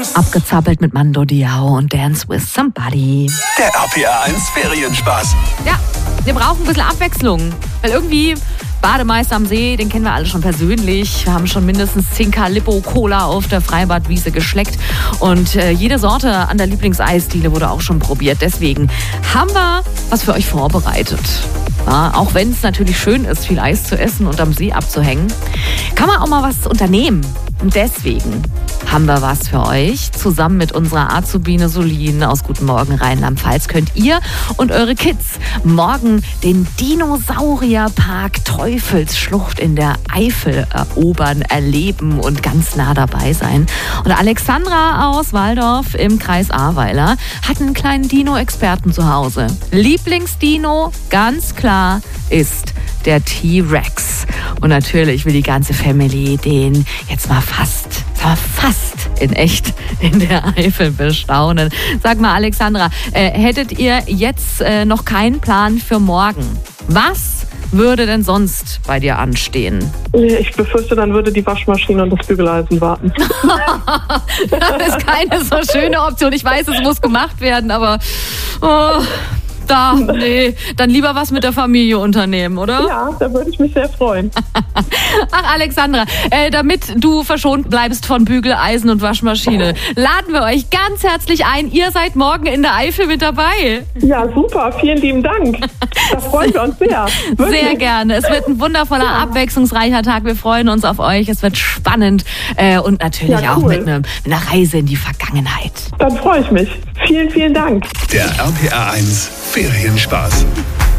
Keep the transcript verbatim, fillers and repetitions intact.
Abgezappelt mit Mando Diao und Dance with Somebody. Der R P R eins Ferienspaß. Ja, wir brauchen ein bisschen Abwechslung, weil irgendwie Bademeister am See, den kennen wir alle schon persönlich. Wir haben schon mindestens zehn Calippo Cola auf der Freibadwiese geschleckt und äh, jede Sorte an der Lieblingseisdiele wurde auch schon probiert. Deswegen haben wir was für euch vorbereitet. Ja, auch wenn es natürlich schön ist, viel Eis zu essen und am See abzuhängen, kann man auch mal was unternehmen. Und deswegen haben wir was für euch. Zusammen mit unserer Azubine Solin aus Guten Morgen Rheinland-Pfalz könnt ihr und eure Kids morgen den Dinosaurierpark Teufelsschlucht in der Eifel erobern, erleben und ganz nah dabei sein. Und Alexandra aus Walldorf im Kreis Ahrweiler hat einen kleinen Dino-Experten zu Hause. Lieblingsdino, ganz klar, ist der T-Rex. Und natürlich will die ganze Family den jetzt mal fast, fast in echt in der Eifel bestaunen. Sag mal, Alexandra, äh, hättet ihr jetzt äh, noch keinen Plan für morgen? Was würde denn sonst bei dir anstehen? Ich befürchte, dann würde die Waschmaschine und das Bügeleisen warten. Das ist keine so schöne Option. Ich weiß, es muss gemacht werden, aber... Oh. Da, nee, dann lieber was mit der Familie unternehmen, oder? Ja, da würde ich mich sehr freuen. Ach, Alexandra, äh, damit du verschont bleibst von Bügeleisen und Waschmaschine, laden wir euch ganz herzlich ein. Ihr seid morgen in der Eifel mit dabei. Ja, super, vielen lieben Dank. Da freuen wir uns sehr. Wirklich. Sehr gerne. Es wird ein wundervoller, ja. abwechslungsreicher Tag. Wir freuen uns auf euch. Es wird spannend äh, und natürlich ja, cool. auch mit, ne, mit einer Reise in die Vergangenheit. Dann freue ich mich. Vielen, vielen Dank. Der R P R eins Ferienspaß.